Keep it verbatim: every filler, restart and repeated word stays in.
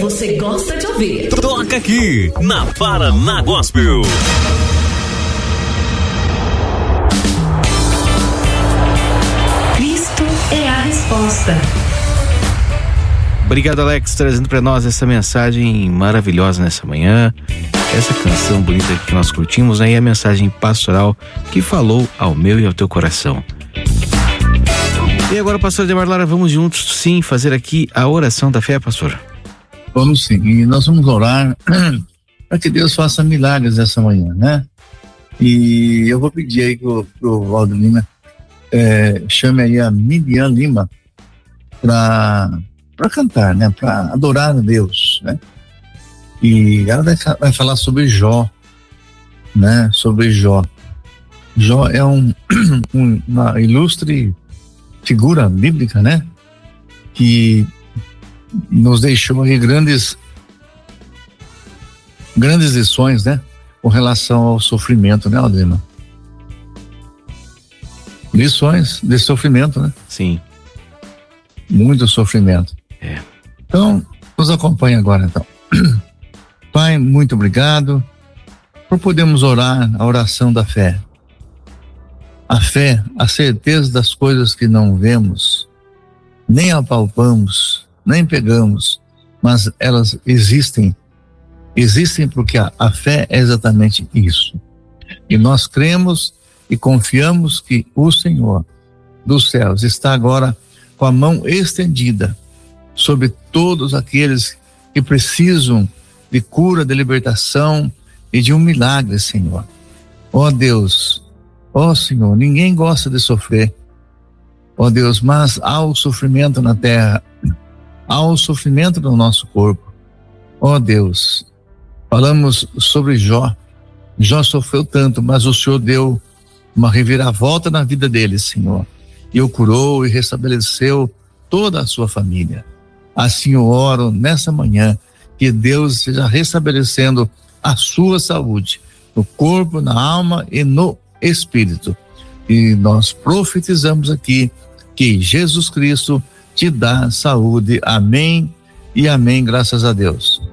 você gosta de ouvir. Toca aqui, na Paraná Gospel. Cristo é a resposta. Obrigado, Alex, trazendo para nós essa mensagem maravilhosa nessa manhã. Essa canção bonita que nós curtimos, né? E a mensagem pastoral que falou ao meu e ao teu coração. E agora, pastor Ademar Lara, vamos juntos sim fazer aqui a oração da fé, pastor? Vamos sim, e nós vamos orar para que Deus faça milagres essa manhã, né? E eu vou pedir aí que o, o Valdo Lima é, chame aí a Miriam Lima para para cantar, né? Para adorar a Deus, né? E ela vai, vai falar sobre Jó, né? Sobre Jó. Jó é um, um, uma ilustre figura bíblica, né? Que nos deixou aí grandes grandes lições, né? Com relação ao sofrimento, né, Aldema? Lições de sofrimento, né? Sim. Muito sofrimento. É. Então, nos acompanhe agora, então. Pai, muito obrigado por podermos orar a oração da fé. A fé, a certeza das coisas que não vemos, nem apalpamos, nem pegamos, mas elas existem. Existem porque a, a fé é exatamente isso. E nós cremos e confiamos que o Senhor dos céus está agora com a mão estendida sobre todos aqueles que precisam de cura, de libertação e de um milagre, Senhor. Ó Deus, ó Senhor, ninguém gosta de sofrer, ó Deus, mas há o sofrimento na terra, há o sofrimento no nosso corpo. Ó Deus, falamos sobre Jó. Jó sofreu tanto, mas o Senhor deu uma reviravolta na vida dele, Senhor, e o curou e restabeleceu toda a sua família. Assim eu oro nessa manhã, que Deus esteja restabelecendo a sua saúde, no corpo, na alma e no espírito. E nós profetizamos aqui que Jesus Cristo te dá saúde. Amém e amém, graças a Deus.